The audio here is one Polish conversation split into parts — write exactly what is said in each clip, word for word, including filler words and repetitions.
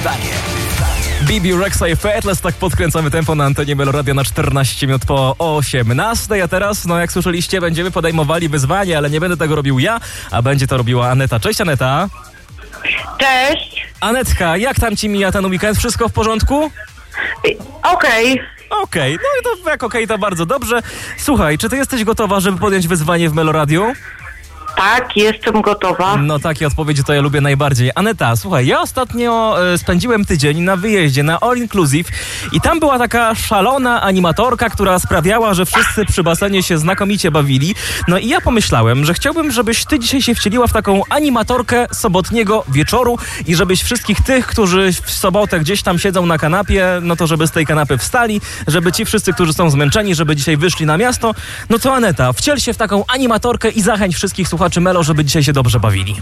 wyzwanie. Bibi, Rexa i Fateless, tak podkręcamy tempo na antenie Meloradia na czternaście minut po osiemnastej, a teraz, no jak słyszeliście, będziemy podejmowali wyzwanie, ale nie będę tego robił ja, a będzie to robiła Aneta. Cześć Aneta. Cześć. Anetka, jak tam ci mija ten weekend? Wszystko w porządku? Okej. Okay. Okej, okay. No i to jak okej, okay, to bardzo dobrze. Słuchaj, czy ty jesteś gotowa, żeby podjąć wyzwanie w Meloradiu? Tak, jestem gotowa. No takie odpowiedzi to ja lubię najbardziej. Aneta, słuchaj, ja ostatnio e, spędziłem tydzień na wyjeździe na All Inclusive i tam była taka szalona animatorka, która sprawiała, że wszyscy przy basenie się znakomicie bawili. No i ja pomyślałem, że chciałbym, żebyś ty dzisiaj się wcieliła w taką animatorkę sobotniego wieczoru i żebyś wszystkich tych, którzy w sobotę gdzieś tam siedzą na kanapie, no to żeby z tej kanapy wstali, żeby ci wszyscy, którzy są zmęczeni, żeby dzisiaj wyszli na miasto. No to Aneta, wciel się w taką animatorkę i zachęć wszystkich słuchaczy czy Melo, żeby dzisiaj się dobrze bawili.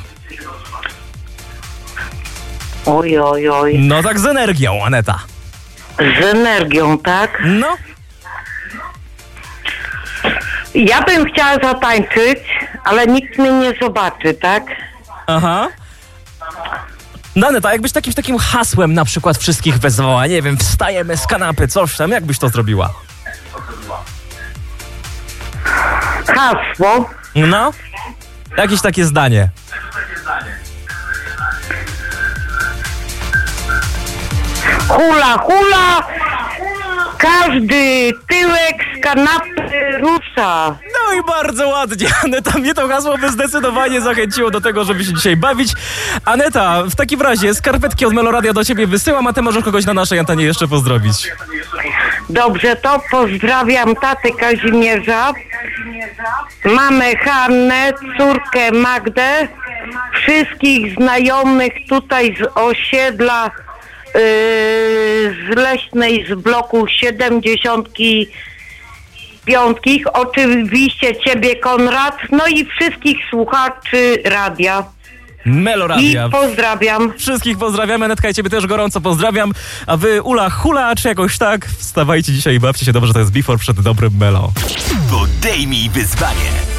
Oj, oj, oj. No tak z energią, Aneta. Z energią, tak? No. Ja bym chciała zatańczyć, ale nikt mnie nie zobaczy, tak? Aha. No Aneta, jakbyś takim, takim hasłem na przykład wszystkich wezwała, nie wiem, wstajemy z kanapy, coś tam, jak byś to zrobiła? Hasło? No. Jakieś takie zdanie. Hula, hula! Każdy tyłek z kanapy rusza. No i bardzo ładnie, Aneta. Mnie to hasło by zdecydowanie zachęciło do tego, żeby się dzisiaj bawić. Aneta, w takim razie skarpetki od Meloradia do ciebie wysyłam, a ty możesz kogoś na naszej antenie jeszcze pozdrowić. Dobrze, to pozdrawiam tatę Kazimierza, mamę Hannę, córkę Magdę, wszystkich znajomych tutaj z osiedla yy, z Leśnej, z bloku siedemdziesiątki piątkich, oczywiście ciebie Konrad, no i wszystkich słuchaczy radia. Meloradia. I pozdrawiam. Wszystkich pozdrawiamy, Anetka, i ciebie też gorąco pozdrawiam. A wy ula hula, czy jakoś tak, wstawajcie dzisiaj i bawcie się dobrze, to jest Before przed dobrym Melo. Podejmij wyzwanie.